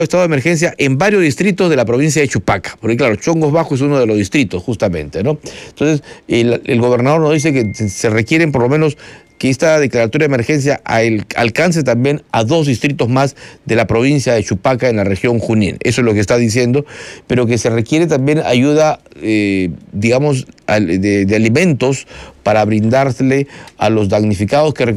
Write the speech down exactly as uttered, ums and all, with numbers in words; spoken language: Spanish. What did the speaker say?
estado de emergencia en varios distritos de la provincia de Chupaca, porque claro, Chongos Bajo es uno de los distritos justamente, ¿no? Entonces, el, el gobernador nos dice que se requieren por lo menos que esta declaratoria de emergencia alcance también a dos distritos más de la provincia de Chupaca en la región Junín. Eso es lo que está diciendo, pero que se requiere también ayuda, eh, digamos, de, de alimentos para brindarle a los damnificados que